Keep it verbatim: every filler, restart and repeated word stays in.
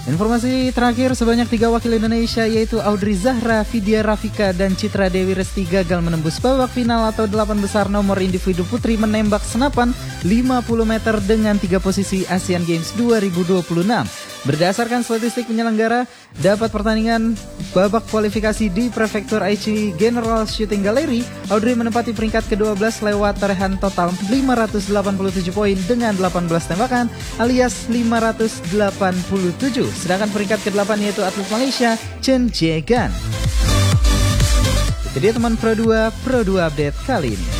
Informasi terakhir, sebanyak tiga wakil Indonesia yaitu Audrey Zahra, Vidya Rafika, dan Citra Dewi Resti gagal menembus babak final atau delapan besar nomor individu putri menembak senapan lima puluh meter dengan tiga posisi Asian Games dua ribu dua puluh enam. Berdasarkan statistik penyelenggara, dapat pertandingan babak kualifikasi di Prefektur Aichi General Shooting Gallery, Audrey menempati peringkat kedua belas lewat torehan total lima ratus delapan puluh tujuh poin dengan delapan belas tembakan alias lima ratus delapan puluh tujuh. Sedangkan peringkat kedelapan yaitu atlet Malaysia Chen Jie Gan. Jadi teman Pro dua, Pro dua update kali ini.